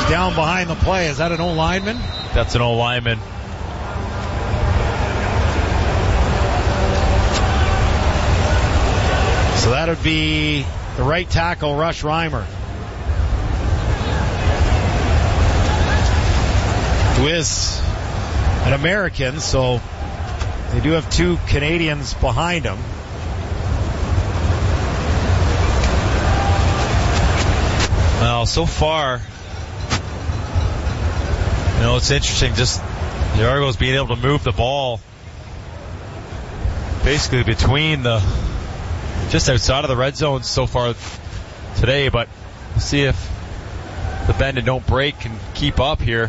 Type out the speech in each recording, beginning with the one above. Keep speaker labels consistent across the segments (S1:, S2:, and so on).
S1: He's down behind the play. Is that an old lineman?
S2: That's an old lineman.
S1: So that would be the right tackle, Rush Reimer. Who is an American, so they do have two Canadians behind him.
S2: Well, so far, it's interesting, just the Argos being able to move the ball basically between just outside of the red zone so far today, but we'll see if the bend and don't break can keep up here.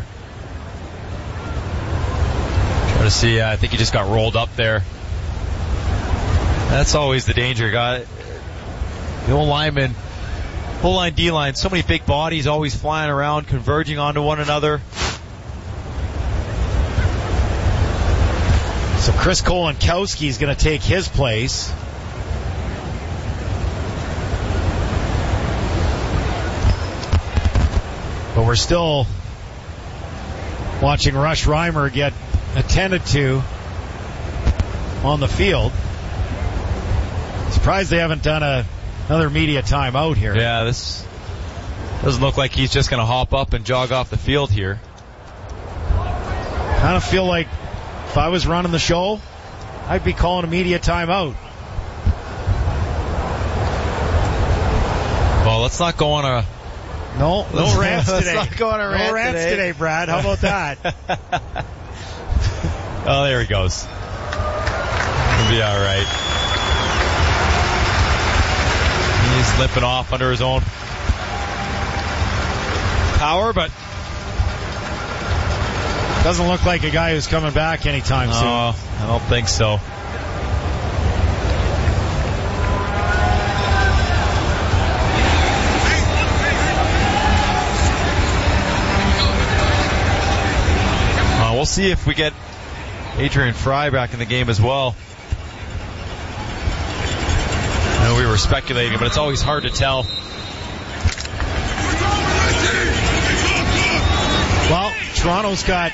S2: Trying to see, I think he just got rolled up there. That's always the danger, guy. The old lineman, whole line, D-line, so many big bodies always flying around, converging onto one another.
S1: So Chris Kolankowski is going to take his place. But we're still watching Rush Reimer get attended to on the field. Surprised they haven't done another media timeout here.
S2: Yeah, this doesn't look like he's just going to hop up and jog off the field here.
S1: Kind of feel like if I was running the show, I'd be calling a media timeout.
S2: Well, let's not go on a...
S1: No rants today.
S2: Let's not go on a rant
S1: no rants today, Brad. How about that?
S2: Oh, there he goes. He'll be all right. He's limping off under his own power, but
S1: doesn't look like a guy who's coming back anytime soon.
S2: No, I don't think so. We'll see if we get Adrian Fry back in the game as well. I know we were speculating, but it's always hard to tell.
S1: Well, Toronto's got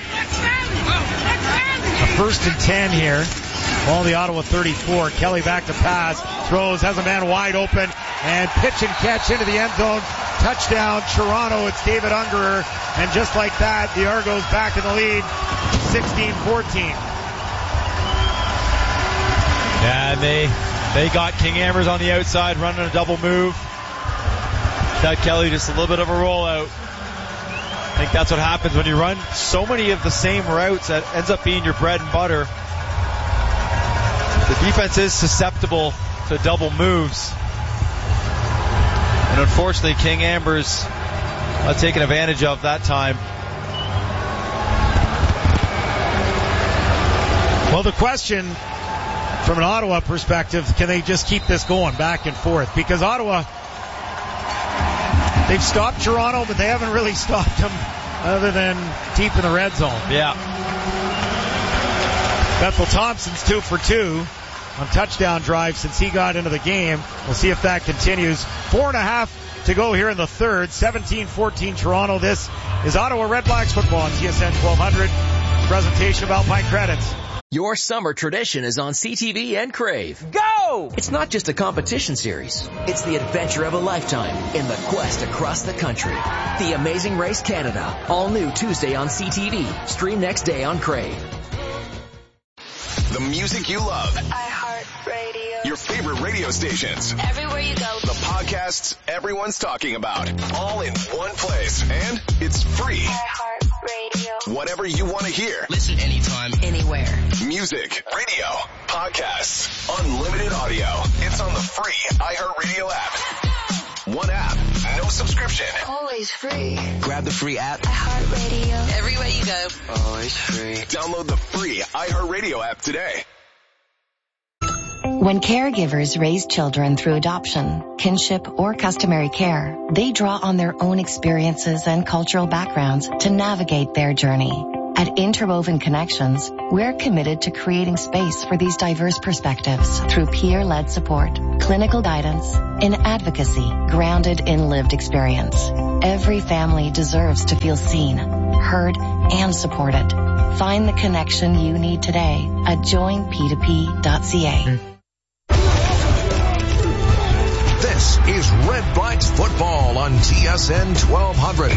S1: a 1st and 10 here. Ball the Ottawa 34. Kelly back to pass. Throws, has a man wide open, and pitch and catch into the end zone. Touchdown, Toronto. It's David Ungerer. And just like that, the Argos back in the lead, 16-14.
S2: Yeah, and they got King Ambers on the outside, running a double move. That Kelly just a little bit of a rollout. I think that's what happens when you run so many of the same routes. That ends up being your bread and butter. The defense is susceptible to double moves. And unfortunately, King Ambers not taking advantage of that time.
S1: Well, the question from an Ottawa perspective, can they just keep this going back and forth? Because Ottawa, they've stopped Toronto, but they haven't really stopped them other than deep in the red zone.
S2: Yeah.
S1: Bethel Thompson's 2 for 2 on touchdown drive since he got into the game. We'll see if that continues. 4.5 to go here in the third. 17-14 Toronto. This is Ottawa Redblacks football on TSN 1200. Presentation of Alpine Credits.
S3: Your summer tradition is on CTV and Crave. Go! It's not just a competition series. It's the adventure of a lifetime in the quest across the country. The Amazing Race Canada. All new Tuesday on CTV. Stream next day on Crave.
S4: The music you love.
S5: iHeartRadio.
S4: Your favorite radio stations.
S5: Everywhere you go.
S4: The podcasts everyone's talking about. All in one place. And it's free.
S5: iHeartRadio.
S4: Whatever you want to hear.
S6: Listen anytime,
S5: anywhere.
S4: Music, radio, podcasts, unlimited audio. It's on the free iHeartRadio app. One app, no subscription.
S5: Always free.
S6: grab the free app.
S5: iHeartRadio. Everywhere you go.
S6: Always free.
S4: Download the free iHeartRadio app today.
S7: When caregivers raise children through adoption, kinship, or customary care, they draw on their own experiences and cultural backgrounds to navigate their journey. At Interwoven Connections, we're committed to creating space for these diverse perspectives through peer-led support, clinical guidance, and advocacy grounded in lived experience. Every family deserves to feel seen, heard, and supported. Find the connection you need today at joinp2p.ca.
S8: This is Red Blacks football on TSN 1200.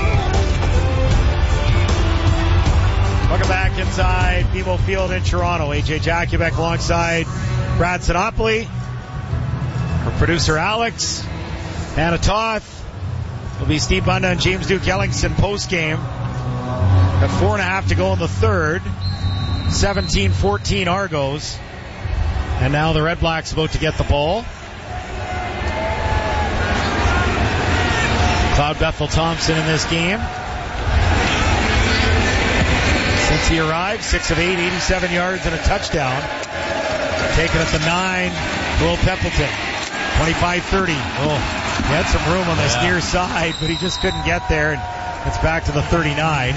S1: Welcome back inside BMO Field in Toronto. AJ Jakubek alongside Brad Sinopoli. Our producer Alex. Anna Toth. Will be Steve Bunda and James Duke Ellingson post-game. Got 4.5 to go in the third. 17-14 Argos. And now the Red Blacks about to get the ball. Cloud Bethel Thompson in this game. Since he arrived, 6 of 8, 87 yards and a touchdown. Taken at the 9, Will Peppleton. 25-30. Oh, he had some room on this near side, but he just couldn't get there. And it's back to the 39.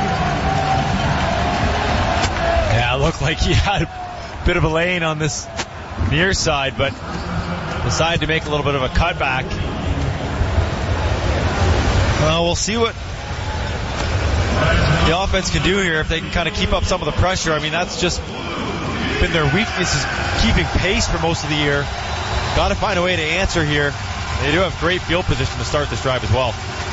S2: Yeah, it looked like he had a bit of a lane on this near side, but decided to make a little bit of a cutback. Well, we'll see what the offense can do here if they can kind of keep up some of the pressure. I mean, that's just been their weakness, is keeping pace for most of the year. Got to find a way to answer here. They do have great field position to start this drive as well.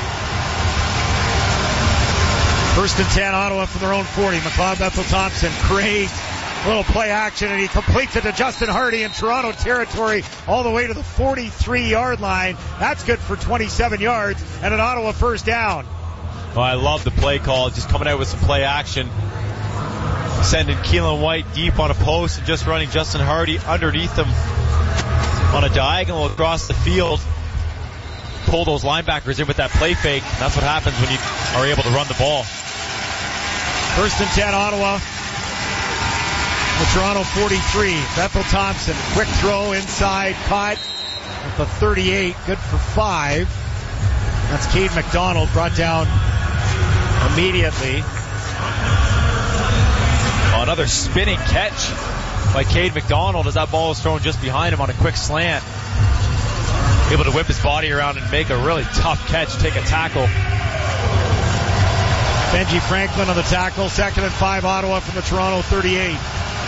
S1: First and 10, Ottawa from their own 40. McLeod Bethel Thompson, Craig, little play action, and he completes it to Justin Hardy in Toronto territory all the way to the 43-yard line. That's good for 27 yards and an Ottawa first down.
S2: Well, I love the play call, just coming out with some play action. Sending Keelan White deep on a post and just running Justin Hardy underneath him on a diagonal across the field. Pull those linebackers in with that play fake. And that's what happens when you are able to run the ball.
S1: First and 10, Ottawa. The Toronto 43. Bethel Thompson, quick throw inside, caught at the 38. Good for 5. That's Cade McDonald, brought down immediately.
S2: Oh, another spinning catch by Cade McDonald as that ball was thrown just behind him on a quick slant. Able to whip his body around and make a really tough catch, take a tackle.
S1: Benji Franklin on the tackle. 2nd and 5, Ottawa from the Toronto 38.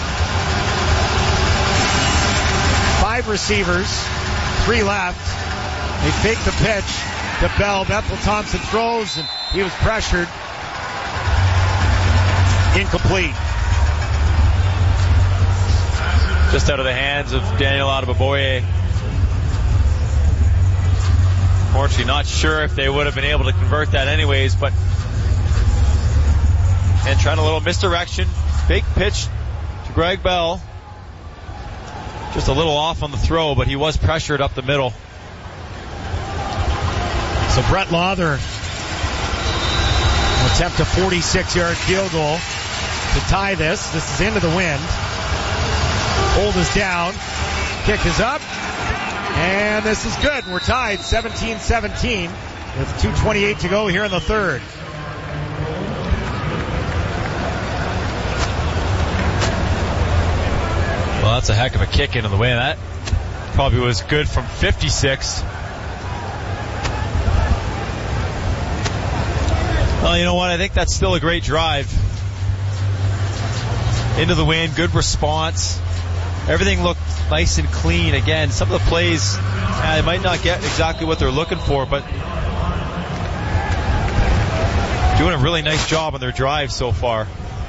S1: 5 receivers, 3 left. They fake the pitch to Bell. Bethel Thompson throws, and he was pressured. Incomplete.
S2: Just out of the hands of Daniel Adeboboye. Unfortunately, not sure if they would have been able to convert that anyways, but and trying a little misdirection. Big pitch to Greg Bell. Just a little off on the throw, but he was pressured up the middle.
S1: So Brett Lawther will attempt a 46-yard field goal to tie this. This is into the wind. Hold is down. Kick is up. And this is good. We're tied 17-17 with 2:28 to go here in the third.
S2: Well, that's a heck of a kick into the wind. That probably was good from 56. Well, you know what? I think that's still a great drive. Into the wind, good response. Everything looked nice and clean. Again, some of the plays, they might not get exactly what they're looking for, but doing a really nice job on their drive so far.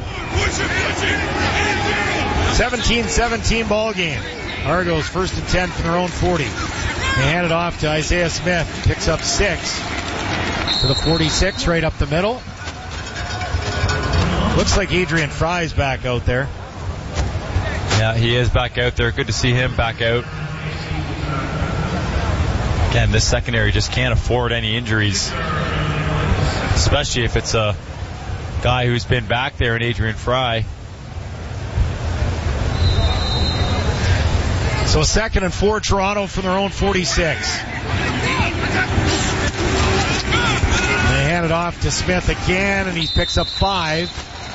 S1: 17-17 ball game. Argos 1st and 10 from their own 40. They hand it off to Isaiah Smith. Picks up 6 to the 46 right up the middle. Looks like Adrian Fry's back out there.
S2: Yeah, he is back out there. Good to see him back out. Again, this secondary just can't afford any injuries, especially if it's a guy who's been back there in Adrian Fry.
S1: So 2nd and 4, Toronto from their own 46. They hand it off to Smith again, and he picks up 5.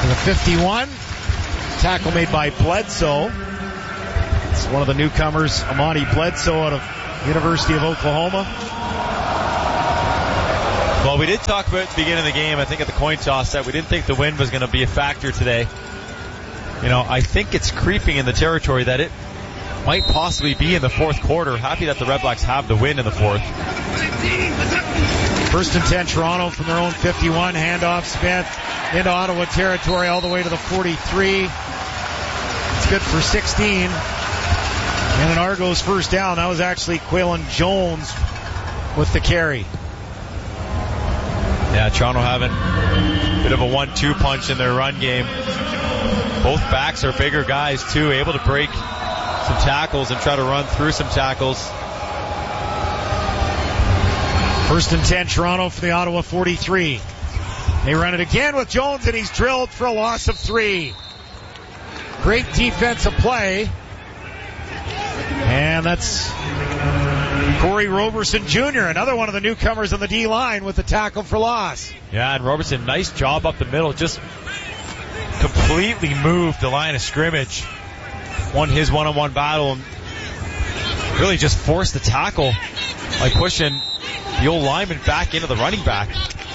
S1: to the 51. Tackle made by Bledsoe. It's one of the newcomers, Amani Bledsoe, out of University of Oklahoma.
S2: Well, we did talk about at the beginning of the game, I think at the coin toss, that we didn't think the wind was going to be a factor today. You know, I think it's creeping in the territory that it might possibly be in the fourth quarter. Happy that the Red Blacks have the win in the fourth.
S1: 1st and 10, Toronto from their own 51. Handoff Smith into Ottawa territory all the way to the 43. It's good for 16. And an Argos first down. That was actually Quaylen Jones with the carry.
S2: Yeah, Toronto having a bit of a 1-2 punch in their run game. Both backs are bigger guys too, able to break some tackles and try to run through some tackles.
S1: 1st and 10, Toronto from the Ottawa 43. They run it again with Jones, and he's drilled for a loss of 3. Great defensive play. And that's Corey Roberson Jr., another one of the newcomers on the D-line with the tackle for loss.
S2: Yeah, and Roberson, nice job up the middle. Just completely moved the line of scrimmage. Won his one-on-one battle and really just forced the tackle by pushing the old lineman back into the running back.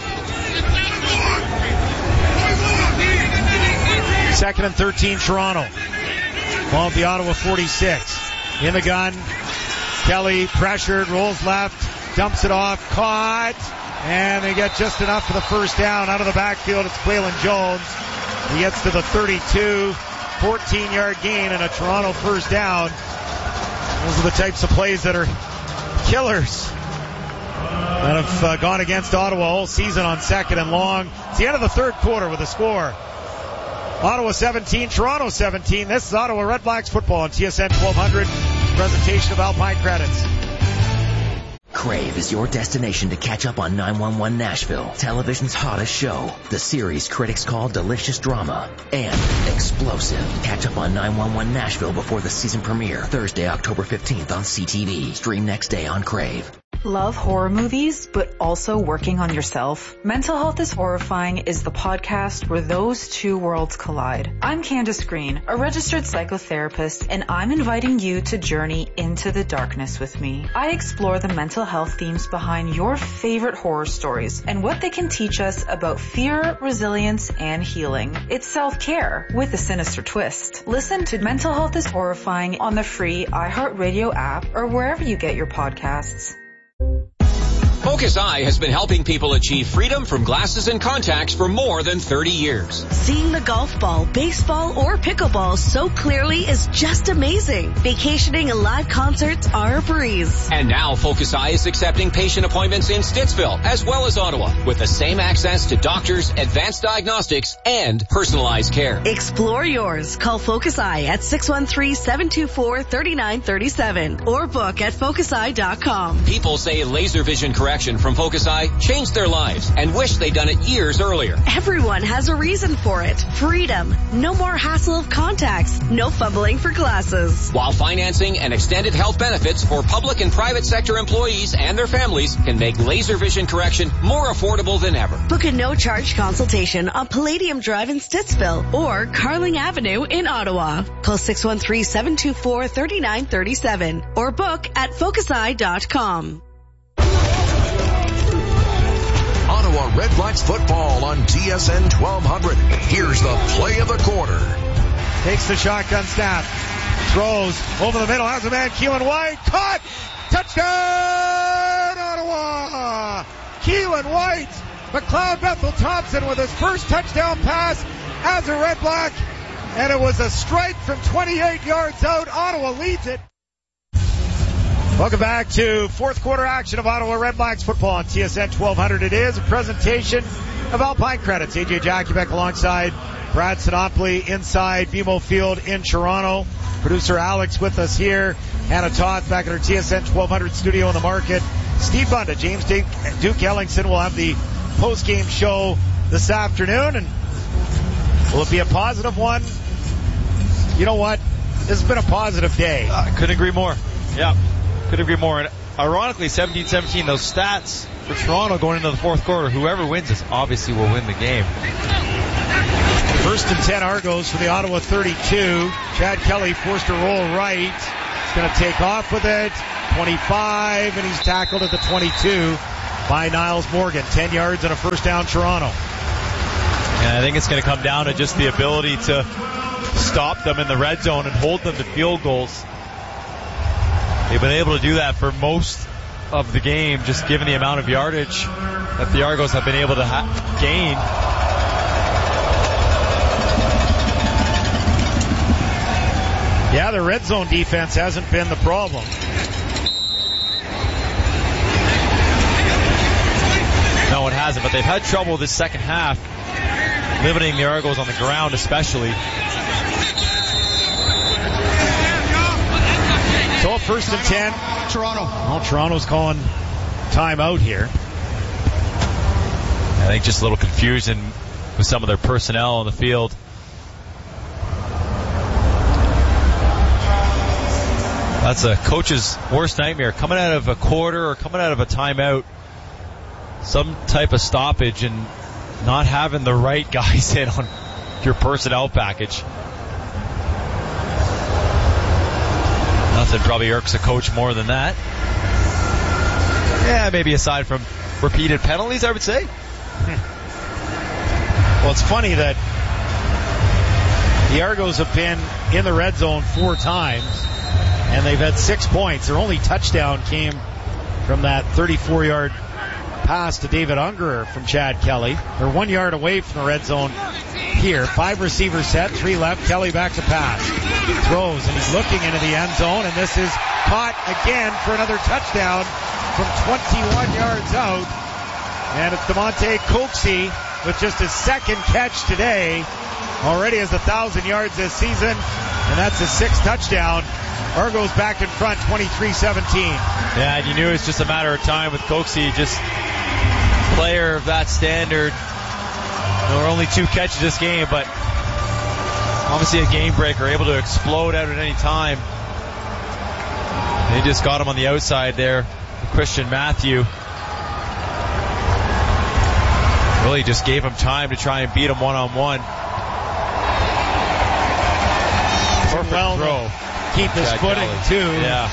S1: 2nd and 13, Toronto. Ball at the Ottawa 46. In the gun. Kelly pressured, rolls left, dumps it off, caught, and they get just enough for the first down. Out of the backfield, it's Quaylen Jones. He gets to the 32, 14-yard gain and a Toronto first down. Those are the types of plays that are killers that have gone against Ottawa all season on 2nd and long. It's the end of the third quarter with a score. Ottawa 17, Toronto 17. This is Ottawa Red Blacks football on TSN 1200. Presentation of Alpine Credits.
S3: Crave is your destination to catch up on 911 Nashville, television's hottest show. The series critics call delicious drama and explosive. Catch up on 911 Nashville before the season premiere, Thursday, October 15th on CTV. Stream next day on Crave.
S9: Love horror movies, but also working on yourself? Mental Health is Horrifying is the podcast where those two worlds collide. I'm Candace Green, a registered psychotherapist, and I'm inviting you to journey into the darkness with me. I explore the mental health themes behind your favorite horror stories and what they can teach us about fear, resilience, and healing. It's self-care with a sinister twist. Listen to Mental Health is Horrifying on the free iHeartRadio app or wherever you get your podcasts.
S10: Focus Eye has been helping people achieve freedom from glasses and contacts for more than 30 years.
S11: Seeing the golf ball, baseball, or pickleball so clearly is just amazing. Vacationing and live concerts are a breeze.
S10: And now Focus Eye is accepting patient appointments in Stittsville as well as Ottawa with the same access to doctors, advanced diagnostics, and personalized care.
S11: Explore yours. Call Focus Eye at 613-724-3937 or book at focuseye.com.
S10: People say laser vision correction from Focus Eye changed their lives and wish they'd done it years earlier.
S11: Everyone has a reason for it. Freedom. No more hassle of contacts. No fumbling for glasses.
S10: While financing and extended health benefits for public and private sector employees and their families can make laser vision correction more affordable than ever.
S11: Book a no-charge consultation on Palladium Drive in Stittsville or Carling Avenue in Ottawa. Call 613-724-3937 or book at focuseye.com.
S8: Ottawa Red Blacks football on TSN 1200. Here's the play of the quarter.
S1: Takes the shotgun snap. Throws over the middle. Has a man. Keelan White. Caught. Touchdown, Ottawa. Keelan White. McLeod Bethel Thompson with his first touchdown pass as a Red Black. And it was a strike from 28 yards out. Ottawa leads it. Welcome back to fourth quarter action of Ottawa Red Blacks football on TSN 1200. It is a presentation of Alpine Credits. AJ Jakubek alongside Brad Sinopoli inside BMO Field in Toronto. Producer Alex with us here. Hannah Toth back at our TSN 1200 studio in the market. Steve Bunda, James Duke Ellingson will have the post-game show this afternoon. And will it be a positive one? You know what? This has been a positive day.
S2: Couldn't agree more. Yeah. Couldn't agree more. And ironically, 17-17, those stats for Toronto going into the fourth quarter, whoever wins this obviously will win the game.
S1: First and 10 Argos for the Ottawa 32. Chad Kelly forced to roll right. He's going to take off with it. 25, and he's tackled at the 22 by Niles Morgan. 10 yards and a first down, Toronto.
S2: And I think it's going to come down to just the ability to stop them in the red zone and hold them to field goals. They've been able to do that for most of the game, just given the amount of yardage that the Argos have been able to gain.
S1: Yeah, the red zone defense hasn't been the problem.
S2: No, it hasn't, but they've had trouble this second half, limiting the Argos on the ground especially.
S1: So first and 10, Toronto. Well, Toronto's calling timeout here.
S2: I think just a little confusion with some of their personnel on the field. That's a coach's worst nightmare. Coming out of a quarter or coming out of a timeout, some type of stoppage and not having the right guys in on your personnel package. Nothing probably irks a coach more than that. Yeah, maybe aside from repeated penalties, I would say.
S1: Well, it's funny that the Argos have been in the red zone 4 times, and they've had 6 points. Their only touchdown came from that 34-yard pass to David Ungerer from Chad Kelly. They're 1 yard away from the red zone here. 5 receivers set, 3 left. Kelly back to pass. Throws, and he's looking into the end zone, and this is caught again for another touchdown from 21 yards out. And it's DeMonte Coxie with just his second catch today. Already has 1,000 yards this season, and that's his 6th touchdown. Argos back in front, 23-17.
S2: Yeah, and you knew it was just a matter of time with Coxie, just player of that standard. There were only 2 catches this game, but obviously a game breaker, able to explode out at any time. They just got him on the outside there, Christian Matthew. Really just gave him time to try and beat him one-on-one. Perfect throw.
S1: Keep his footing, too.
S2: Yeah.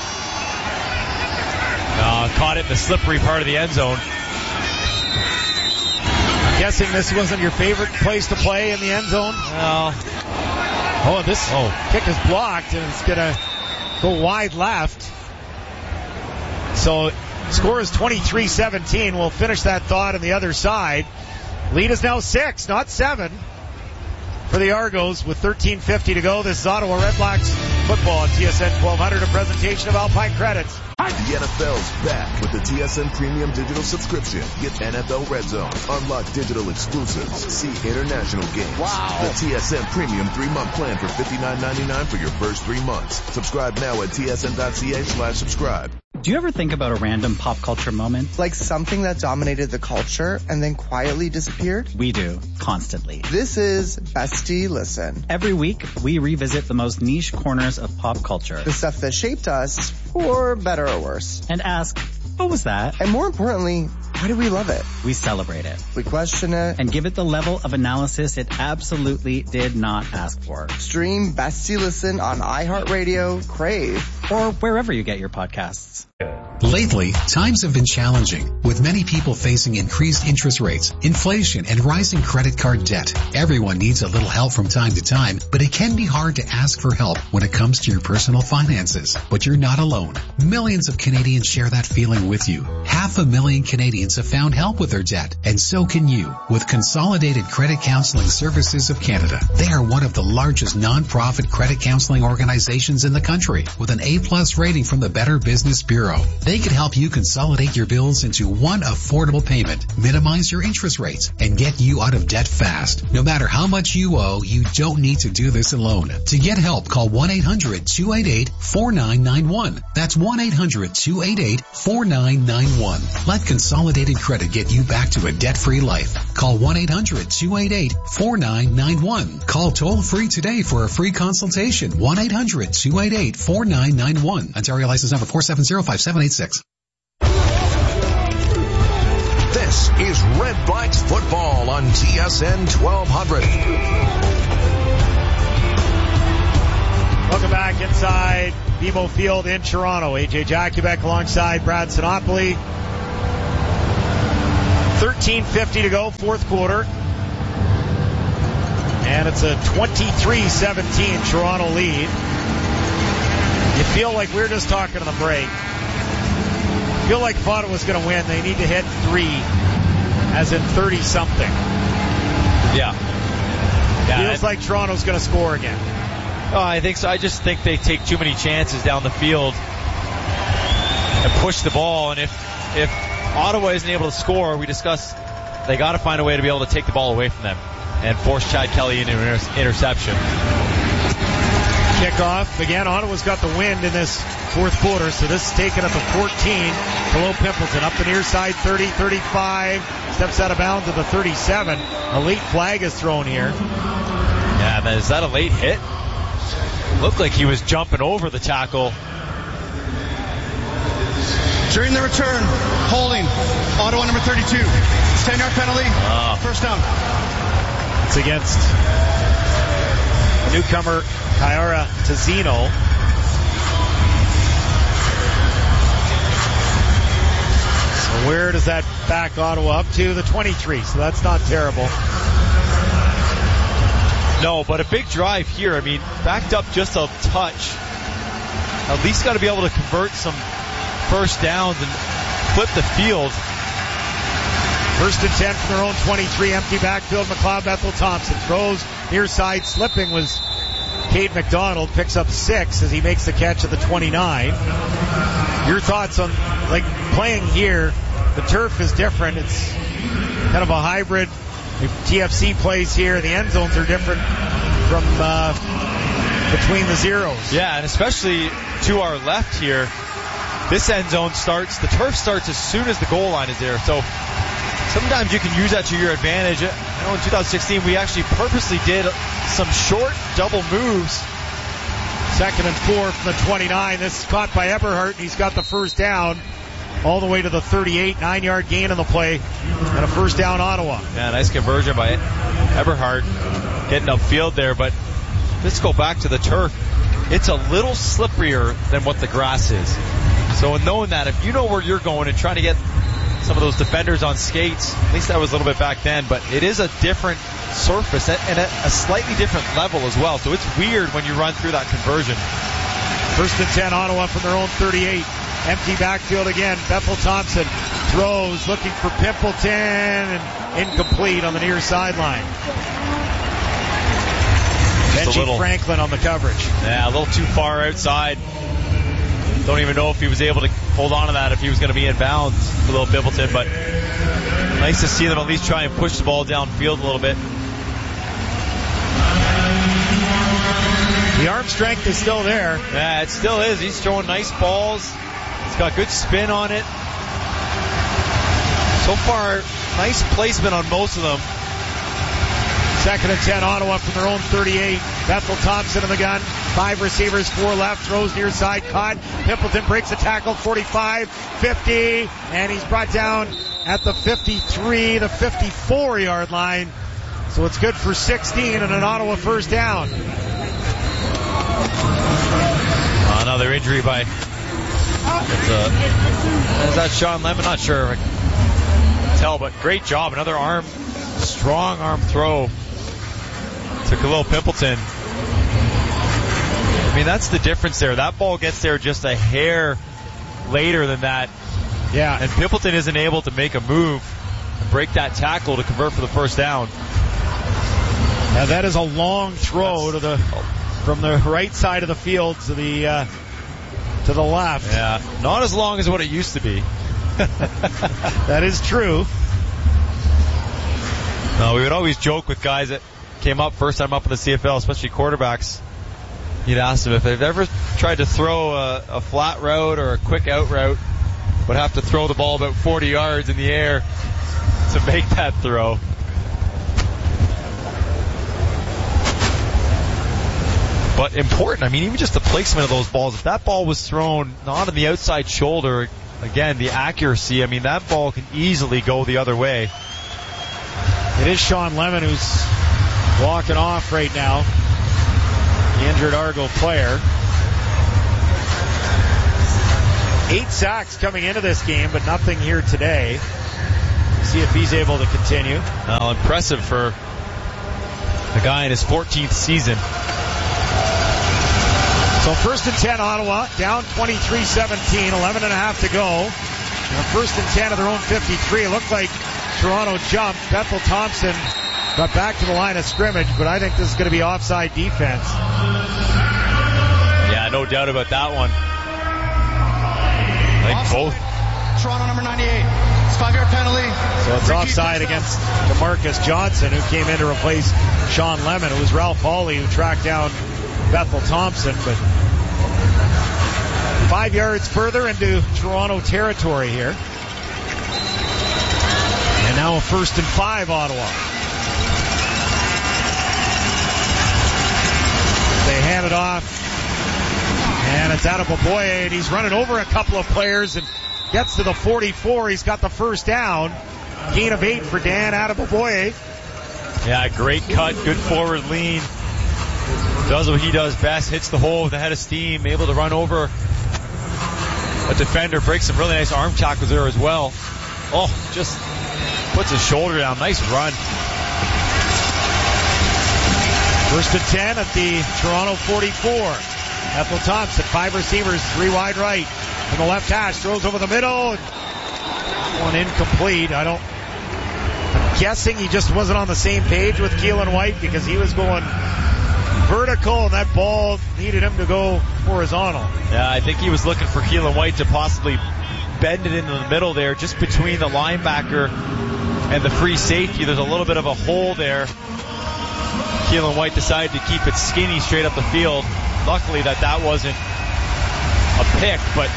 S2: Caught it in the slippery part of the end zone.
S1: I'm guessing this wasn't your favorite place to play in the end zone?
S2: Well.
S1: This kick is blocked, and it's going to go wide left. So, score is 23-17. We'll finish that thought on the other side. Lead is now 6, not 7, for the Argos with 13:50 to go. This is Ottawa Redblacks football on TSN 1200, a presentation of Alpine Credits.
S4: The NFL's back with the TSN Premium Digital subscription. Get NFL Red Zone, unlock digital exclusives, see international games. Wow. The TSN Premium 3-month plan for $59.99 for your first 3 months. Subscribe now at tsn.ca/subscribe.
S12: Do you ever think about a random pop culture moment?
S13: Like something that dominated the culture and then quietly disappeared?
S12: We do, constantly.
S13: This is Bestie Listen.
S12: Every week, we revisit the most niche corners of pop culture.
S13: The stuff that shaped us, for better or worse.
S12: And ask, what was that?
S13: And more importantly, why do we love it?
S12: We celebrate it.
S13: We question it.
S12: And give it the level of analysis it absolutely did not ask for.
S13: Stream Bestie Listen on iHeartRadio, Crave,
S12: or wherever you get your podcasts.
S14: Lately, times have been challenging, with many people facing increased interest rates, inflation, and rising credit card debt. Everyone needs a little help from time to time, but it can be hard to ask for help when it comes to your personal finances. But you're not alone. Millions of Canadians share that feeling with you. 500,000 Canadians have found help with their debt, and so can you, with Consolidated Credit Counseling Services of Canada. They are one of the largest non-profit credit counseling organizations in the country, with an A+ rating from the Better Business Bureau. They can help you consolidate your bills into one affordable payment, minimize your interest rates, and get you out of debt fast. No matter how much you owe, you don't need to do this alone. To get help, call 1-800-288-4991. That's 1-800-288-4991. Let Consolidated Credit get you back to a debt-free life. Call 1-800-288-4991. Call toll-free today for a free consultation. 1-800-288-4991. Ontario license number 4705786.
S8: This is Red Blacks football on on TSN 1200.
S1: Welcome back inside BMO Field in Toronto. AJ Jakubek alongside Brad Sinopoli. 13:50 to go, fourth quarter. And it's a 23-17 Toronto lead. You feel like we were just talking on the break. Feel like if Ottawa was going to win, they need to hit 3, as in 30-something.
S2: Yeah.
S1: Feels like Toronto's going to score again.
S2: Oh, I think so. I just think they take too many chances down the field and push the ball. And if Ottawa isn't able to score, we discussed they got to find a way to be able to take the ball away from them and force Chad Kelly into an interception.
S1: Kickoff. Again, Ottawa's got the wind in this fourth quarter, so this is taken at the 14. Below Pimpleton, up the near side, 30, 35. Steps out of bounds at the 37. A late flag is thrown here.
S2: Yeah, man, is that a late hit? Looked like he was jumping over the tackle.
S15: During the return, holding, Ottawa number 32. 10-yard penalty, first down.
S1: It's against newcomer Kyara Tazzino. So where does that back Ottawa up to? The 23, so that's not terrible.
S2: No, but a big drive here. I mean, backed up just a touch. At least got to be able to convert some first downs and flip the field.
S1: First and 10 from their own 23, empty backfield. McLeod Bethel Thompson throws near side. Slipping was Cade McDonald. Picks up 6 as he makes the catch at the 29. Your thoughts on, like, playing here? The turf is different. It's kind of a hybrid. If TFC plays here, the end zones are different from between the zeros.
S2: Yeah, and especially to our left here, this end zone starts, the turf starts as soon as the goal line is there. So sometimes you can use that to your advantage. I know in 2016 we actually purposely did some short double moves.
S1: Second and 4 from the 29. This is caught by Eberhardt, and he's got the first down all the way to the 38. 9-yard gain on the play, and a first down Ottawa.
S2: Yeah, nice conversion by Eberhardt getting upfield there. But let's go back to the turf. It's a little slipperier than what the grass is. So in knowing that, if you know where you're going and trying to get some of those defenders on skates, at least that was a little bit back then, but it is a different surface and a slightly different level as well. So it's weird when you run through that conversion.
S1: First and 10, Ottawa from their own 38. Empty backfield again. Bethel Thompson throws, looking for Pimpleton, and incomplete on the near sideline. Benji Franklin on the coverage.
S2: Yeah, a little too far outside. Don't even know if he was able to hold on to that, if he was going to be in bounds, a little Pimpleton, but nice to see them at least try and push the ball downfield a little bit.
S1: The arm strength is still there.
S2: Yeah, it still is. He's throwing nice balls. He's got good spin on it. So far, nice placement on most of them.
S1: Second and 10, Ottawa from their own 38. Bethel Thompson in the gun. 5 receivers, 4 left. Throws near side, caught. Pimpleton breaks a tackle, 45, 50, and he's brought down at the 53, the 54-yard line. So it's good for 16 and an Ottawa first down.
S2: Another injury by... is that Sean Lemon? Not sure. I can tell, but great job. Another arm, strong arm throw to Khalil Pimpleton. I mean, that's the difference there. That ball gets there just a hair later than that.
S1: Yeah.
S2: And Pimpleton isn't able to make a move and break that tackle to convert for the first down.
S1: Now that is a long throw from the right side of the field to the left.
S2: Yeah, not as long as what it used to be.
S1: That is true.
S2: No, we would always joke with guys that came up first time up in the CFL, especially quarterbacks. You'd ask them if they've ever tried to throw a flat route or a quick out route, would have to throw the ball about 40 yards in the air to make that throw. But important, I mean, even just the placement of those balls. If that ball was thrown not on the outside shoulder, again, the accuracy, I mean, that ball can easily go the other way.
S1: It is Sean Lemon who's walking off right now. The injured Argo player. 8 sacks coming into this game, but nothing here today. See if he's able to continue.
S2: Well, impressive for a guy in his 14th season.
S1: So 1st and 10 Ottawa, down 23-17, 11 and a half to go. And 1st and 10 of their own 53. It looked like Toronto jumped. Bethel Thompson got back to the line of scrimmage, but I think this is going to be offside defense.
S2: Yeah, no doubt about that one. I think both.
S15: Toronto number 98. It's 5-yard penalty.
S1: So it's offside against DeMarcus Johnson, who came in to replace Sean Lemon. It was Ralph Hawley who tracked down Bethel Thompson, but 5 yards further into Toronto territory here. And now a 1st and 5 Ottawa. They hand it off, and it's Adeboboye, and he's running over a couple of players and gets to the 44. He's got the first down. Gain of 8 for Dan Adeboboye.
S2: Yeah, great cut, good forward lean. Does what he does best, hits the hole with a head of steam, able to run over a defender, breaks some really nice arm tackles there as well. Oh, just puts his shoulder down. Nice run.
S1: 1st and 10 at the Toronto 44. Bethel Thompson, 5 receivers, 3 wide right. In the left hash, throws over the middle. One incomplete. I'm guessing he just wasn't on the same page with Keelan White because he was going vertical and that ball needed him to go horizontal.
S2: Yeah, I think he was looking for Keelan White to possibly bend it into the middle there, just between the linebacker and the free safety. There's a little bit of a hole there. Keelan White decided to keep it skinny straight up the field. Luckily that wasn't a pick, but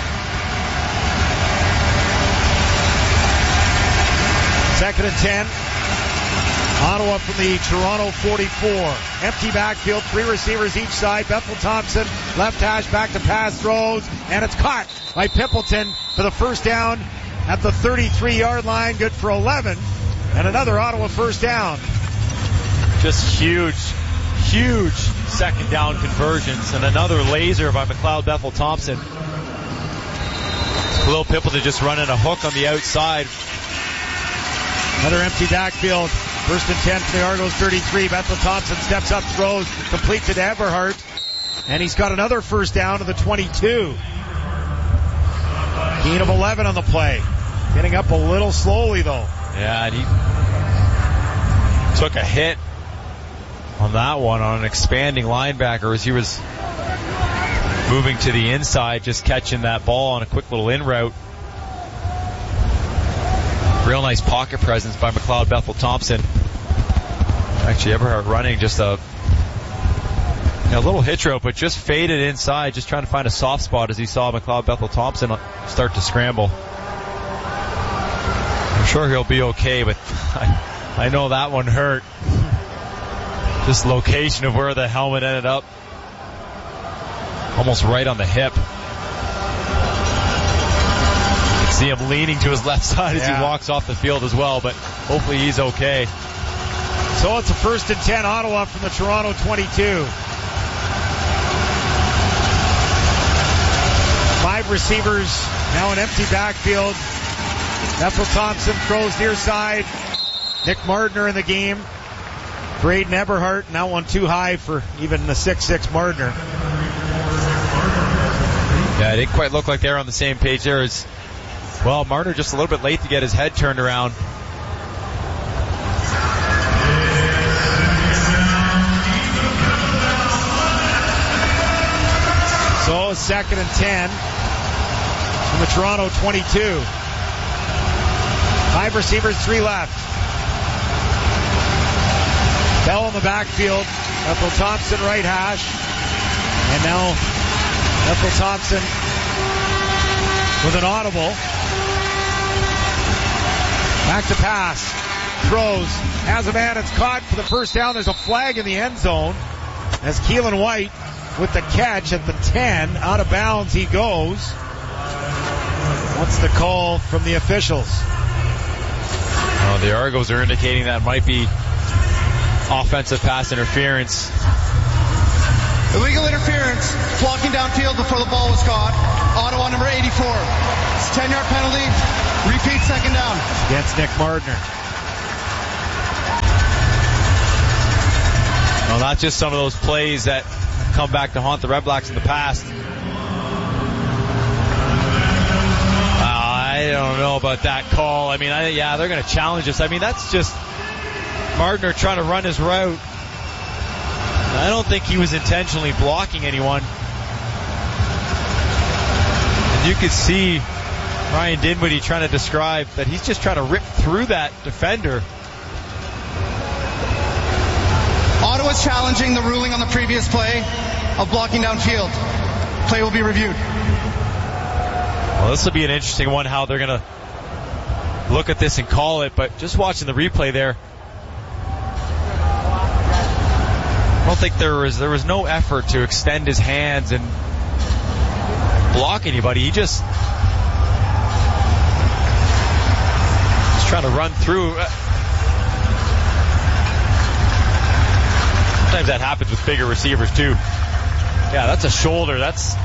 S1: 2nd and 10. Ottawa from the Toronto 44. Empty backfield, 3 receivers each side. Bethel Thompson, left hash, back to pass, throws, and it's caught by Pimpleton for the first down at the 33-yard line. Good for 11. And another Ottawa first down.
S2: Just huge 2nd down conversions, and another laser by McLeod Bethel Thompson. Khalil Pimpleton just running a hook on the outside.
S1: Another empty backfield. 1st and 10 for the Argos 33. Bethel Thompson steps up, throws, completes it to Eberhardt. And he's got another first down to the 22. Gain of 11 on the play. Getting up a little slowly though.
S2: Yeah, and he took a hit on that one on an expanding linebacker as he was moving to the inside, just catching that ball on a quick little in route. Real nice pocket presence by McLeod Bethel Thompson. Actually, Eberhardt running just a little hitch route, but just faded inside, just trying to find a soft spot as he saw McLeod Bethel Thompson start to scramble. I'm sure he'll be okay, but I know that one hurt. Just location of where the helmet ended up. Almost right on the hip. See him leaning to his left side as he walks off the field as well, but hopefully he's okay.
S1: So it's a 1st and 10 Ottawa from the Toronto 22. 5 receivers, now an empty backfield. Bethel Thompson throws near side. Nick Mardner in the game. Braden Eberhardt, now one too high for even the 6'6 Mardner.
S2: Yeah, it didn't quite look like they were on the same page there as well. Marner just a little bit late to get his head turned around.
S1: So 2nd and 10 from the Toronto 22. 5 receivers, 3 left. Bell in the backfield. Bethel Thompson right hash. And now Bethel Thompson with an audible. Back to pass. Throws. Has a man. It's caught for the first down. There's a flag in the end zone as Keelan White with the catch at the 10. Out of bounds he goes. What's the call from the officials?
S2: Well, The Argos are indicating that might be offensive pass interference.
S15: Illegal interference, blocking downfield before the ball was caught. Ottawa number 84. It's a 10-yard penalty. Repeat second down.
S1: Against Nick Mardner.
S2: Well, not just some of those plays that come back to haunt the Red Blacks in the past. I don't know about that call. I mean, they're going to challenge us. I mean, that's just Mardner trying to run his route. I don't think he was intentionally blocking anyone. And you could see Ryan Dinwiddie trying to describe that he's just trying to rip through that defender.
S15: Ottawa's challenging the ruling on the previous play of blocking downfield. Play will be reviewed.
S2: Well, this will be an interesting one, how they're going to look at this and call it, but just watching the replay there, I don't think there was no effort to extend his hands and block anybody. He just trying to run through. Sometimes that happens with bigger receivers too. Yeah, that's a shoulder.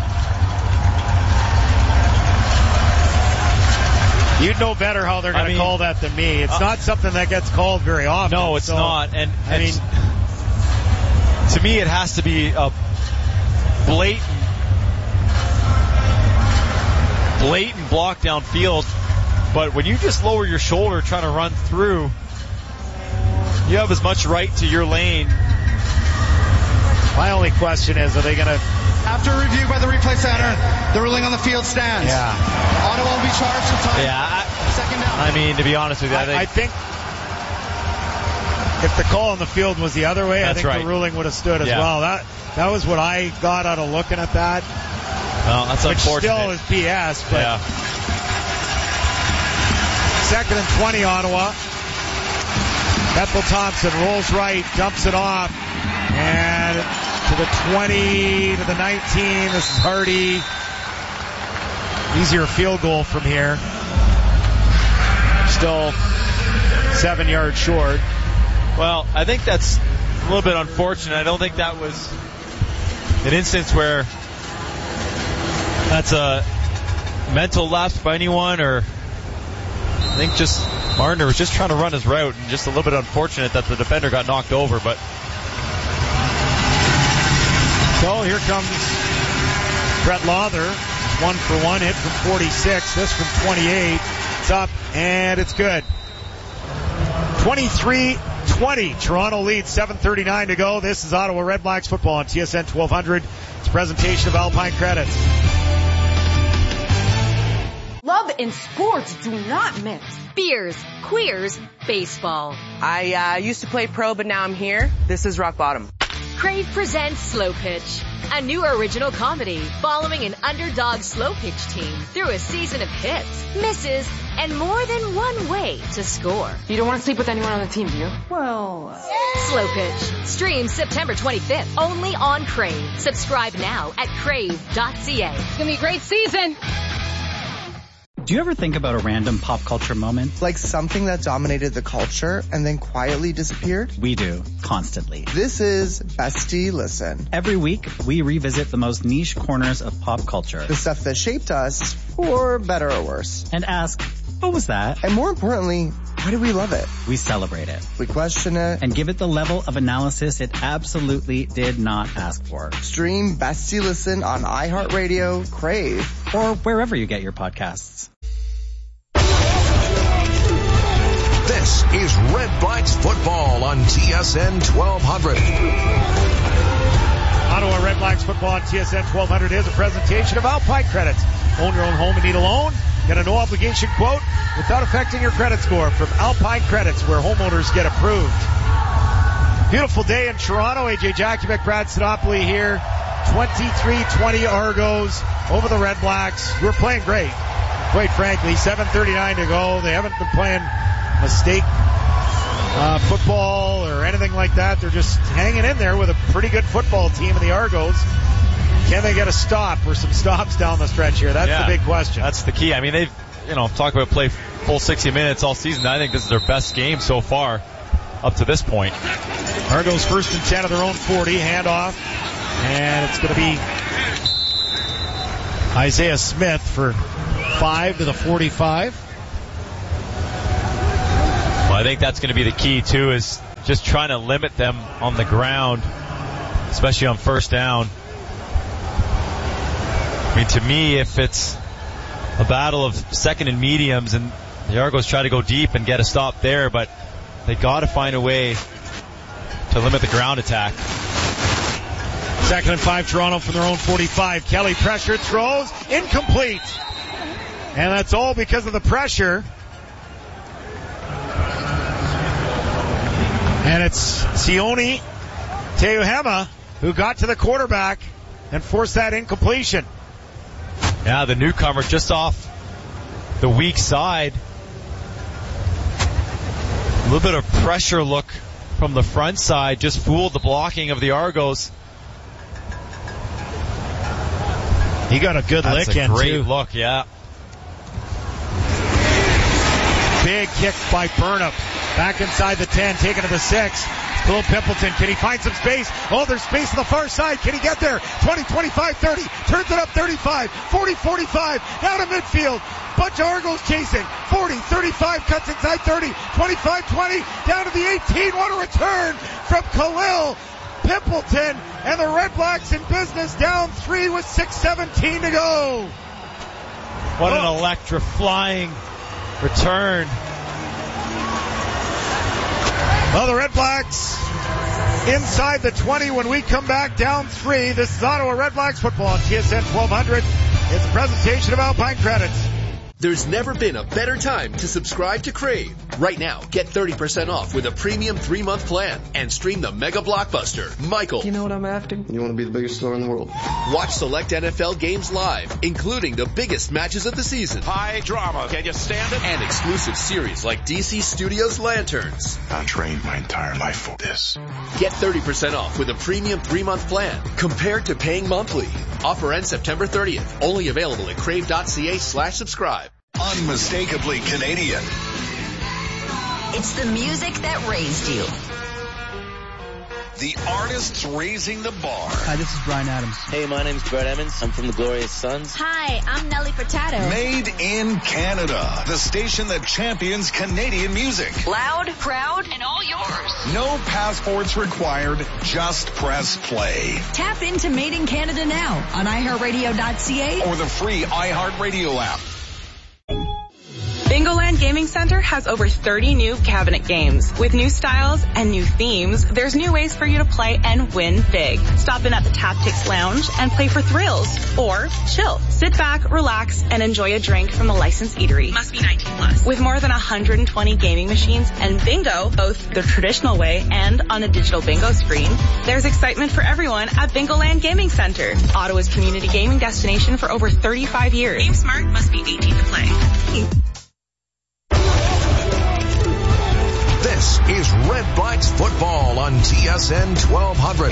S1: You'd know better how they're going to call that than me. It's not something that gets called very often.
S2: No, it's not. And I mean, to me, it has to be a blatant block downfield. But when you just lower your shoulder trying to run through, you have as much right to your lane.
S1: My only question is, are they going to...
S15: After review by the replay center, the ruling on the field stands.
S1: Yeah.
S15: Ottawa will be charged with time.
S2: Yeah.
S15: Second down.
S2: I mean, to be honest with you,
S1: I think if the call on the field was the other way, I think the ruling would have stood as well. That was what I got out of looking at that.
S2: Well, that's unfortunate.
S1: Which still is BS, but... Second and 20, Ottawa. Ethel Thompson rolls right, dumps it off, and to the 20, to the 19. This is Hardy. Easier field goal from here. Still 7 yards short.
S2: Well, I think that's a little bit unfortunate. I don't think that was an instance where that's a mental lapse by anyone, or I think just Mardner was just trying to run his route, and just a little bit unfortunate that the defender got knocked over. But
S1: so here comes Brett Lawther. 1 for 1, hit from 46. This from 28. It's up, and it's good. 23-20. Toronto leads, 7:39 to go. This is Ottawa Red Blacks football on TSN 1200. It's a presentation of Alpine Credits.
S16: Love and sports do not mix.
S17: Beers, queers, baseball.
S18: I used to play pro, but now I'm here. This is rock bottom.
S17: Crave presents Slow Pitch, a new original comedy following an underdog slow pitch team through a season of hits, misses, and more than one way to score.
S16: You don't want to sleep with anyone on the team, do you? Well...
S17: Slow Pitch. Stream September 25th, only on Crave. Subscribe now at crave.ca.
S16: It's going to be a great season.
S12: Do you ever think about a random pop culture moment?
S13: Like something that dominated the culture and then quietly disappeared?
S12: We do, constantly.
S13: This is Bestie Listen.
S12: Every week, we revisit the most niche corners of pop culture.
S13: The stuff that shaped us, for better or worse.
S12: And ask, what was that?
S13: And more importantly, why do we love it?
S12: We celebrate it.
S13: We question it.
S12: And give it the level of analysis it absolutely did not ask for.
S13: Stream Bestie Listen on iHeartRadio, Crave,
S12: or wherever you get your podcasts.
S8: This is Red Blacks football on TSN 1200.
S1: Ottawa Red Blacks football on TSN 1200 is a presentation of Alpine Credits. Own your own home and need a loan? Get a no-obligation quote without affecting your credit score from Alpine Credits, where homeowners get approved. Beautiful day in Toronto. AJ Jakubik, Brad Sinopoli here. 23-20 Argos over the Red Blacks, who are playing great. Quite frankly, 7:39 to go. They haven't been playing mistake football or anything like that. They're just hanging in there with a pretty good football team in the Argos. Can they get a stop or some stops down the stretch here? That's the big question.
S2: That's the key. I mean, talk about play full 60 minutes all season. I think this is their best game so far up to this point.
S1: Argos 1st and 10 of their own 40. Handoff. And it's going to be Isaiah Smith for 5 to the 45.
S2: Well, I think that's going to be the key, too, is just trying to limit them on the ground, especially on first down. I mean, to me, if it's a battle of second and mediums and the Argos try to go deep and get a stop there, but they got to find a way to limit the ground attack.
S1: 2nd and 5, Toronto from their own 45. Kelly pressure, throws, incomplete. And that's all because of the pressure. And it's Sione Teuhema who got to the quarterback and forced that incompletion.
S2: Yeah, the newcomer just off the weak side. A little bit of pressure look from the front side just fooled the blocking of the Argos.
S1: He got a good lick in, too.
S2: That's a great look, yeah.
S1: Big kick by Burnham. Back inside the 10, taken to the 6. Phil Pimpleton, can he find some space? Oh, there's space on the far side. Can he get there? 20, 25, 30. Turns it up 35, 40, 45. Down to midfield. Bunch of Argos chasing. 40, 35, cuts inside 30. 25, 20. Down to the 18. What a return from Khalil Pimpleton. And the Red Blacks in business, down 3 with 6:17 to go.
S2: What an electrifying return.
S1: Well, the Red Blacks inside the 20 when we come back, down 3. This is Ottawa Red Blacks football on TSN 1200. It's a presentation of Alpine Credits.
S19: There's never been a better time to subscribe to Crave. Right now, get 30% off with a premium 3-month plan and stream the mega blockbuster, Michael.
S20: You know what I'm after? You want to be the biggest star in the world.
S19: Watch select NFL games live, including the biggest matches of the season.
S8: High drama. Can you stand it?
S19: And exclusive series like DC Studios Lanterns.
S21: I trained my entire life for this.
S19: Get 30% off with a premium 3-month plan compared to paying monthly. Offer ends September 30th. Only available at crave.ca/subscribe.
S8: Unmistakably Canadian.
S22: It's the music that raised you.
S8: The artists raising the bar.
S12: Hi, this is Brian Adams.
S23: Hey, my name's Brett Emmons. I'm from the Glorious Sons.
S22: Hi, I'm Nelly Furtado.
S8: Made in Canada. The station that champions Canadian music.
S22: Loud, proud, and all yours.
S8: No passports required. Just press play.
S22: Tap into Made in Canada now on iHeartRadio.ca
S8: or the free iHeartRadio app.
S18: Bingoland Gaming Center has over 30 new cabinet games. With new styles and new themes, there's new ways for you to play and win big. Stop in at the Tactics Lounge and play for thrills. Or chill. Sit back, relax, and enjoy a drink from a licensed eatery. Must be 18 plus. With more than 120 gaming machines and bingo, both the traditional way and on a digital bingo screen, there's excitement for everyone at Bingoland Gaming Center, Ottawa's community gaming destination for over 35 years. Game smart, must be 18 to play.
S8: This is Red Blacks football on TSN 1200.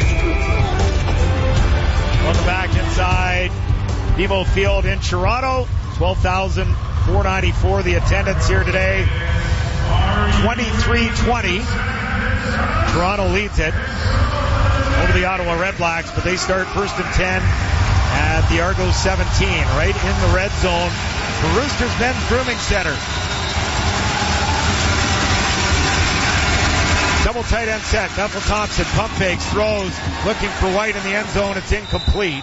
S1: Welcome back inside BMO Field in Toronto. 12,494 the attendance here today. 23-20. Toronto leads it over the Ottawa Red Blacks, but they start 1st and 10 at the Argos 17, right in the red zone. The Roosters Men's Grooming Center. Double tight end set. Bethel Thompson pump fakes, throws, looking for White in the end zone. It's incomplete.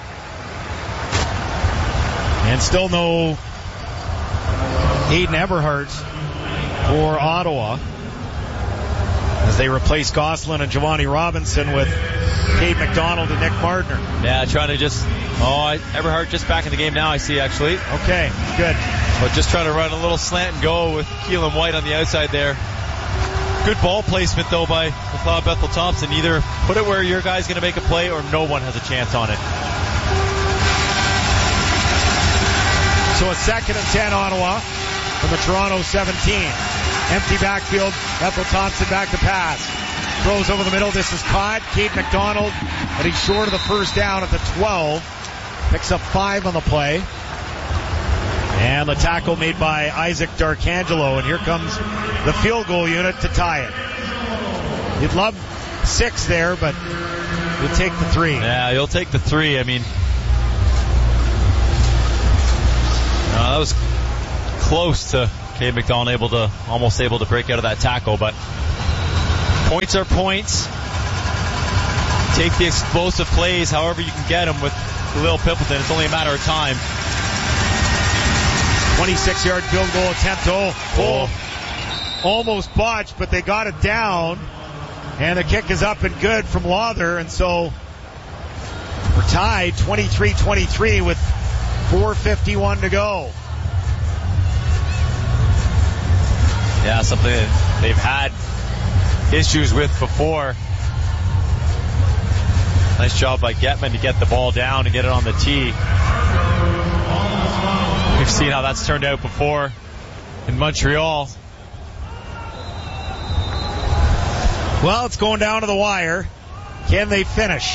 S1: And still no Aiden Eberhardt for Ottawa as they replace Gosselin and Giovanni Robinson with Cade McDonald and Nick Mardner.
S2: Yeah, trying to just... Eberhardt just back in the game now, I see, actually.
S1: Okay, good.
S2: But just trying to run a little slant and go with Keelan White on the outside there. Good ball placement, though, by McLeod Bethel Thompson. Either put it where your guy's going to make a play or no one has a chance on it.
S1: So a 2nd and 10 Ottawa from the Toronto 17. Empty backfield. Bethel Thompson back to pass. Throws over the middle. This is caught. Cade McDonald, but he's short of the first down at the 12. Picks up 5 on the play. And the tackle made by Isaac D'Arcangelo, and here comes the field goal unit to tie it. You'd love 6 there, but you'll take the 3.
S2: Yeah, you'll take the 3. I mean, that was close to Cade McDonald almost able to break out of that tackle, but points are points. Take the explosive plays however you can get them with Khalil Pimpleton. It's only a matter of time.
S1: 26-yard field goal attempt. Almost botched, but they got it down. And the kick is up and good from Lawther. And so we're tied 23-23 with 4:51 to go.
S2: Yeah, something that they've had issues with before. Nice job by Getman to get the ball down and get it on the tee. We've seen how that's turned out before in Montreal.
S1: Well, it's going down to the wire. Can they finish?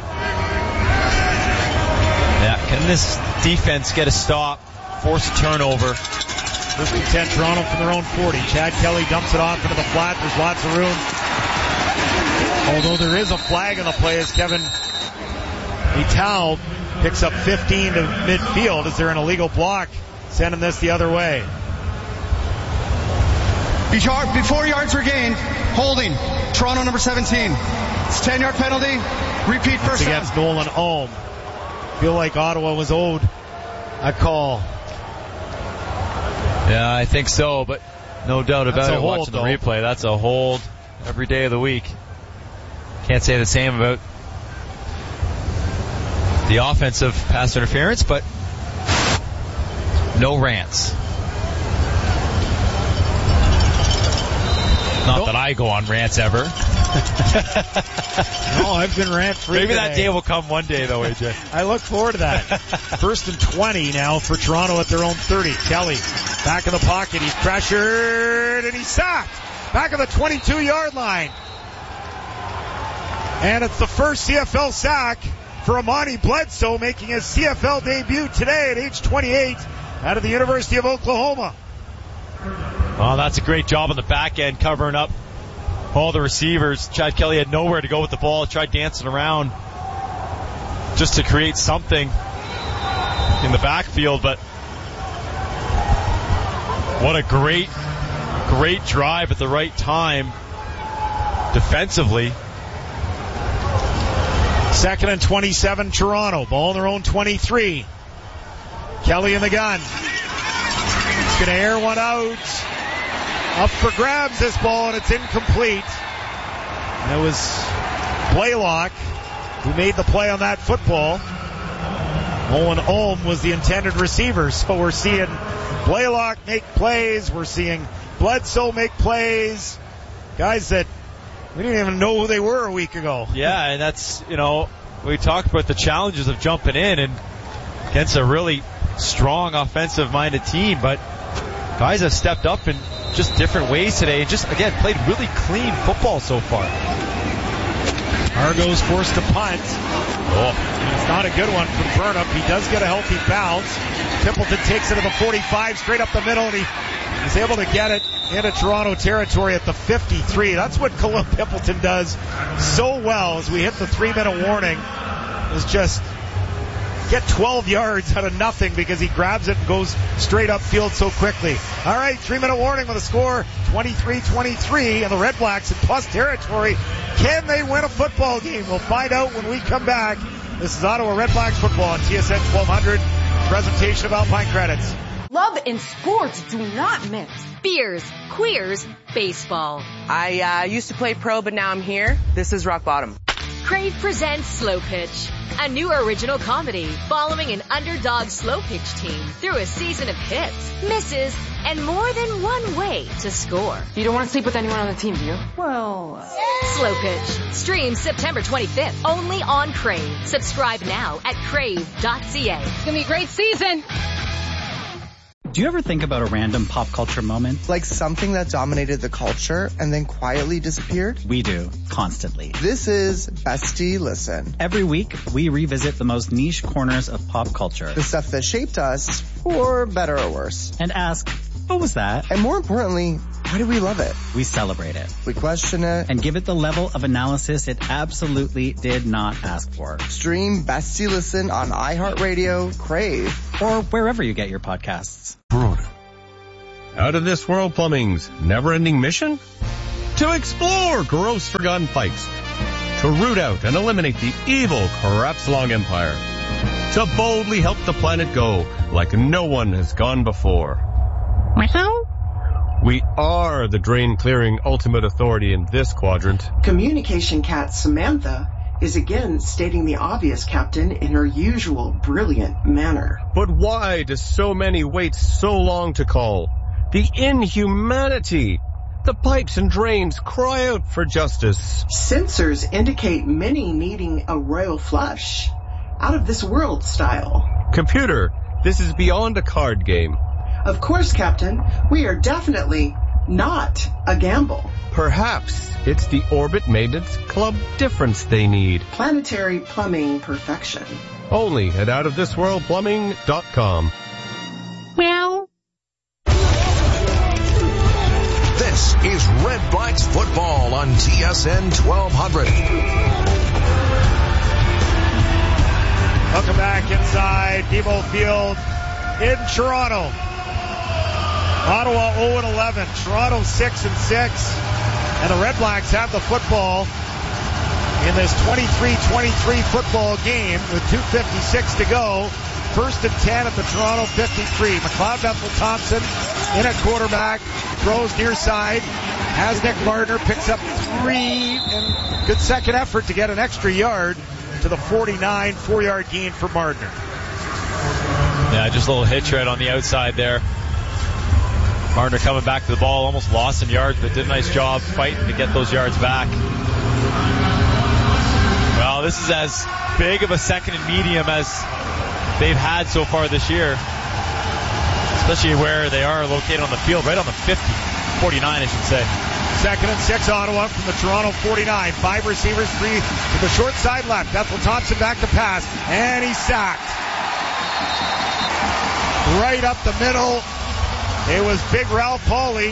S2: Yeah, can this defense get a stop, force a turnover?
S1: First and 10, Toronto from their own 40. Chad Kelly dumps it off into the flat. There's lots of room. Although there is a flag on the play as Kevin Etal picks up 15 to midfield. Is there an illegal block sending this the other way?
S15: Before yards were gained, holding. Toronto number 17. It's a 10-yard penalty. Repeat first down.
S1: Against Nolan Ohm. Feel like Ottawa was owed a call.
S2: Yeah, I think so, but no doubt about it. Watching the replay, that's a hold every day of the week. Can't say the same about the offensive pass interference, but no rants. Not that I go on rants ever.
S1: No, I've been rant-free.
S2: Maybe
S1: today.
S2: that day will come one day, though, AJ.
S1: I look forward to that. First and 20 now for Toronto at their own 30. Kelly back in the pocket. He's pressured and he's sacked. Back of the 22-yard line. And it's the first CFL sack for Amani Bledsoe, making his CFL debut today at age 28 out of the University of Oklahoma.
S2: Well, that's a great job on the back end, covering up all the receivers. Chad Kelly had nowhere to go with the ball. Tried dancing around just to create something in the backfield, but what a great drive at the right time defensively.
S1: Second and 27, Toronto. Ball in their own 23. Kelly in the gun. He's going to air one out. Up for grabs this ball, and it's incomplete. And it was Blaylock who made the play on that football. Nolan Ohm was the intended receiver, so we're seeing Blaylock make plays. We're seeing Bledsoe make plays. Guys that we didn't even know who they were a week ago.
S2: Yeah, and that's, we talked about the challenges of jumping in and against a really strong offensive-minded team, but guys have stepped up in just different ways today and just, again, played really clean football so far.
S1: Argo's forced to punt. It's not a good one from Burnup. He does get a healthy bounce. Pimpleton takes it to the 45, straight up the middle, and he's able to get it into Toronto territory at the 53. That's what Khalil Pimpleton does so well as we hit the 3-minute warning. Is just get 12 yards out of nothing because he grabs it and goes straight upfield so quickly. All right, 3-minute warning with a score 23-23, and the Red Blacks in plus territory. Can they win a football game? We'll find out when we come back. This is Ottawa Red Blacks football on TSN 1200. Presentation of Alpine Credits.
S16: Love and sports do not mix.
S17: Beers, queers, baseball.
S5: I used to play pro, but now I'm here. This is Rock Bottom.
S17: Crave presents Slow Pitch, a new original comedy following an underdog slow pitch team through a season of hits, misses, and more than one way to score.
S16: You don't want to sleep with anyone on the team, do you? Well...
S17: Slow Pitch. Streams September 25th, only on Crave. Subscribe now at crave.ca.
S16: It's going to be a great season.
S12: Do you ever think about a random pop culture moment?
S13: Like something that dominated the culture and then quietly disappeared?
S12: We do, constantly.
S13: This is Bestie Listen.
S12: Every week, we revisit the most niche corners of pop culture.
S13: The stuff that shaped us, for better or worse.
S12: And ask, what was that?
S13: And more importantly, why do we love it?
S12: We celebrate it.
S13: We question it.
S12: And give it the level of analysis it absolutely did not ask for.
S13: Stream Bestie Listen on iHeartRadio, Crave,
S12: or wherever you get your podcasts.
S3: Out of This World Plumbing's never-ending mission? To explore gross forgotten pipes. To root out and eliminate the evil Crapslong Empire. To boldly help the planet go like no one has gone before. We are the drain-clearing ultimate authority in this quadrant.
S6: Communication cat Samantha is again stating the obvious, Captain, in her usual brilliant manner.
S3: But why do so many wait so long to call? The inhumanity! The pipes and drains cry out for justice.
S6: Sensors indicate many needing a royal flush. Out of this world style.
S3: Computer, this is beyond a card game.
S6: Of course, Captain. We are definitely not a gamble.
S3: Perhaps it's the Orbit Maintenance Club difference they need.
S6: Planetary plumbing perfection.
S3: Only at outofthisworldplumbing.com.
S6: Well.
S8: This is Red Blacks football on TSN 1200.
S1: Welcome back inside Demo Field in Toronto. Ottawa 0-11, Toronto 6-6, and the Red Blacks have the football in this 23-23 football game with 2:56 to go. First and 10 at the Toronto 53. McLeod Bethel-Thompson in at quarterback, throws near side, has Nick Gardner, picks up 3, and good second effort to get an extra yard to the 49, 4-yard gain for Mardner.
S2: Yeah, just a little hitch right on the outside there. Mardner coming back to the ball, almost lost some yards, but did a nice job fighting to get those yards back. Well, this is as big of a second and medium as they've had so far this year, especially where they are located on the field, right on the 50, 49, I should say.
S1: Second and 6, Ottawa from the Toronto 49. 5 receivers, 3 to the short side left. Bethel-Thompson back to pass, and he's sacked. Right up the middle. It was big Ralph Pauly.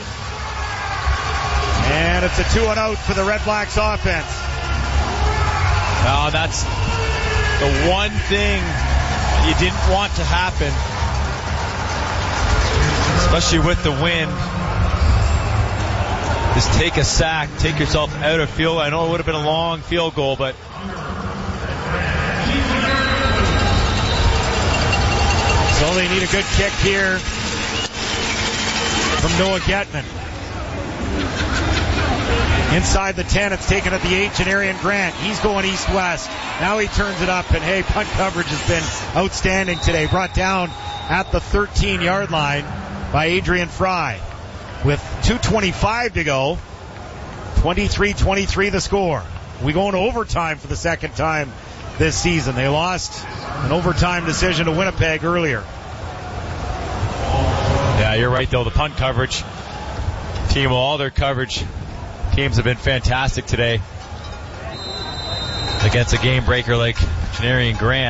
S1: And it's a 2-and-out for the Red Blacks offense.
S2: Well, that's the one thing you didn't want to happen, especially with the wind. Just take a sack, take yourself out of field. I know it would have been a long field goal, but
S1: so they need a good kick here from Noah Getman. Inside the 10, it's taken at the H and Arian Grant. He's going east-west. Now he turns it up, and hey, punt coverage has been outstanding today. Brought down at the 13-yard line by Adrian Fry. With 2:25 to go, 23-23 the score. We go into overtime for the second time this season. They lost an overtime decision to Winnipeg earlier.
S2: Yeah, you're right, though. The punt coverage team, all their coverage teams have been fantastic today against a game breaker like Janarian Grant.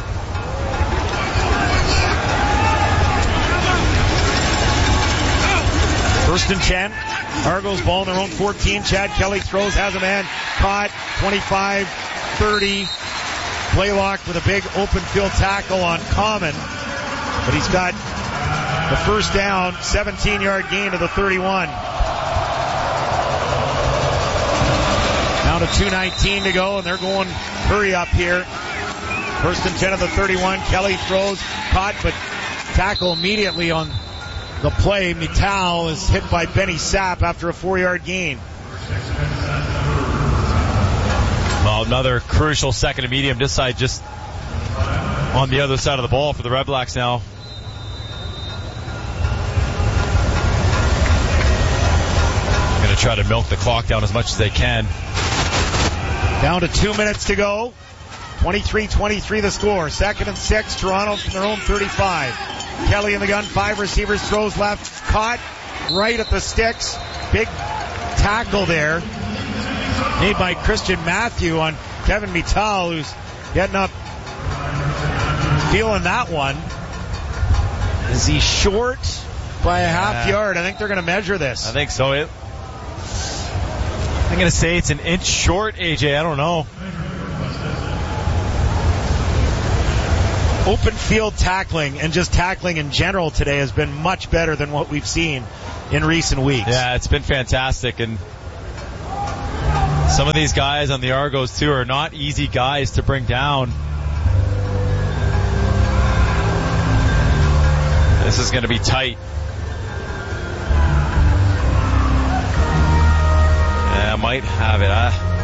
S1: First and 10. Argos ball in their own 14. Chad Kelly throws, has a man caught. 25, 30. Blaylock with a big open field tackle on Common. But he's got the first down, 17-yard gain to the 31. Down to 2:19 to go, and they're going hurry up here. First and 10 of the 31. Kelly throws, caught, but tackle immediately on the play. Mittal is hit by Benny Sapp after a 4-yard gain.
S2: Well, another crucial second and medium. This side just on the other side of the ball for the Red Blacks now. Going to try to milk the clock down as much as they can.
S1: Down to 2 minutes to go. 23-23 the score. Second and 6. Toronto from their own 35. Kelly in the gun, 5 receivers, throws left, caught right at the sticks. Big tackle there made by Christian Matthew on Kevin Mittal, who's getting up, feeling that one. Is he short by a half yard? I think they're going to measure this.
S2: I think so. I'm going to say it's an inch short, AJ. I don't know.
S1: Open field tackling and just tackling in general today has been much better than what we've seen in recent weeks.
S2: Yeah, it's been fantastic. And some of these guys on the Argos, too, are not easy guys to bring down. This is going to be tight. Yeah, might have it.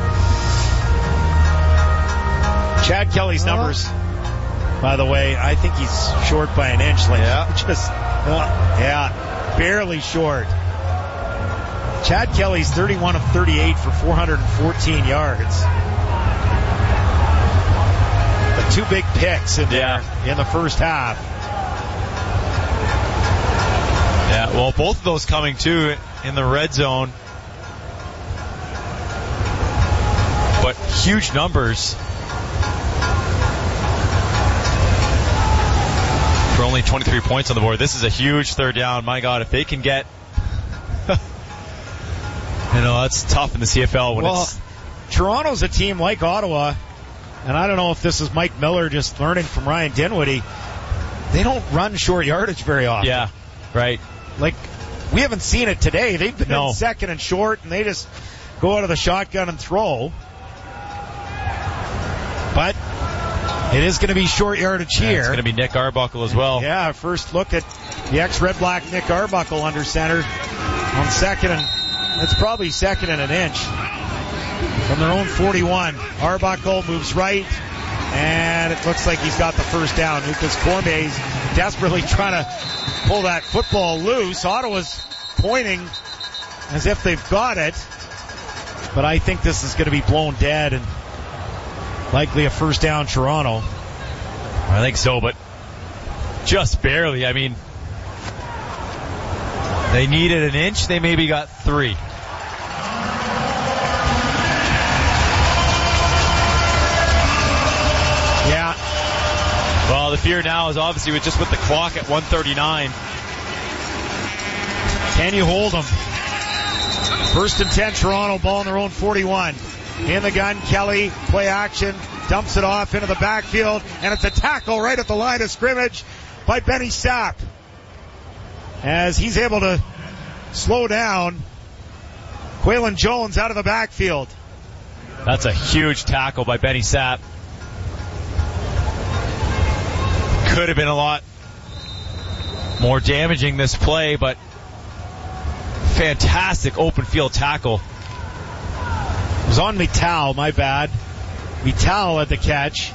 S1: Chad Kelly's numbers, by the way, I think he's short by an inch. Barely short. Chad Kelly's 31 of 38 for 414 yards. But 2 big picks in there in the first half.
S2: Yeah, well, both of those coming, too, in the red zone. But huge numbers for only 23 points on the board. This is a huge third down. My God, if they can get... that's tough in the CFL when it's...
S1: Toronto's a team like Ottawa, and I don't know if this is Mike Miller just learning from Ryan Dinwiddie. They don't run short yardage very often.
S2: Yeah, right.
S1: Like, we haven't seen it today. They've been in second and short, and they just go out of the shotgun and throw. But it is going to be short yardage here.
S2: It's going to be Nick Arbuckle as well.
S1: Yeah, first look at the ex-Red Black Nick Arbuckle under center on second, and it's probably second and an inch from their own 41. Arbuckle moves right, and it looks like he's got the first down. Lucas Cormier's desperately trying to pull that football loose. Ottawa's pointing as if they've got it, but I think this is going to be blown dead and likely a first down Toronto.
S2: I think so, but just barely. I mean, they needed an inch. They maybe got 3.
S1: Yeah.
S2: Well, the fear now is obviously with the clock at 1:39.
S1: Can you hold them? First and 10, Toronto, ball in their own 41. In the gun, Kelly, play action, dumps it off into the backfield, and it's a tackle right at the line of scrimmage by Benny Sapp, as he's able to slow down Quaylen Jones out of the backfield.
S2: That's a huge tackle by Benny Sapp. Could have been a lot more damaging this play, but fantastic open field tackle.
S1: It was on Mittal, my bad. Mittal had the catch.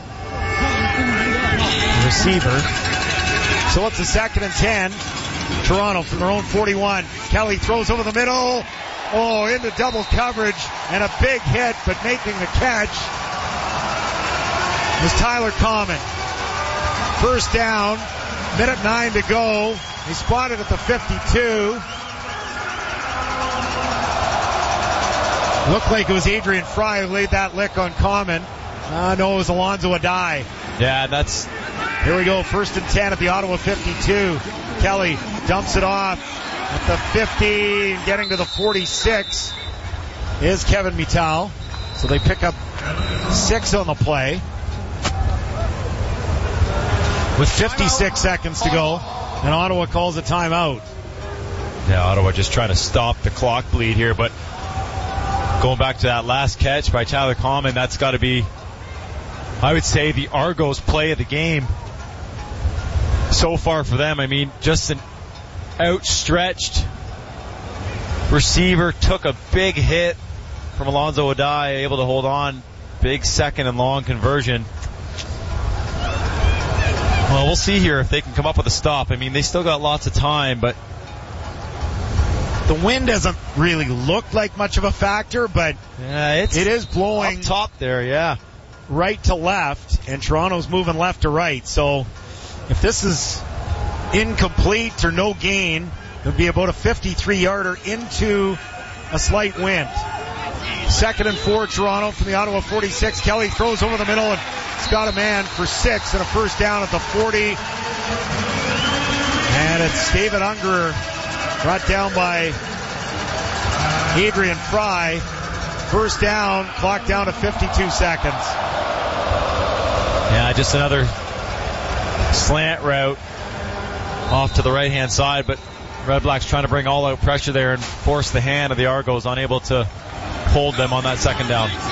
S1: The receiver. So it's a second and 10. Toronto from their own 41. Kelly throws over the middle. Oh, into double coverage. And a big hit, but making the catch was Tyler Common. First down. Minute 9 to go. He spotted at the 52. Looked like it was Adrian Fry who laid that lick on Common. No, it was Alonzo Adai.
S2: Yeah, that's...
S1: Here we go, first and 10 at the Ottawa 52. Kelly dumps it off at the 50, getting to the 46 is Kevin Mittal. So they pick up 6 on the play with 56 seconds to go, and Ottawa calls a timeout.
S2: Yeah, Ottawa just trying to stop the clock bleed here, but going back to that last catch by Tyler Common, that's got to be, I would say, the Argos play of the game so far for them. I mean, just an outstretched receiver, took a big hit from Alonzo Adai, able to hold on. Big second and long conversion. Well, we'll see here if they can come up with a stop. I mean, they still got lots of time, but
S1: the wind doesn't really look like much of a factor, but it is blowing
S2: up top there, yeah,
S1: right to left, and Toronto's moving left to right. So if this is incomplete or no gain. It would be about a 53-yarder into a slight wind. 2nd and 4, Toronto from the Ottawa 46. Kelly throws over the middle and it's got a man for 6 and a first down at the 40. And it's David Ungerer brought down by Adrian Fry. First down, clock down to 52 seconds.
S2: Yeah, just another slant route off to the right-hand side, but Red Blacks trying to bring all-out pressure there and force the hand of the Argos, unable to hold them on that second down.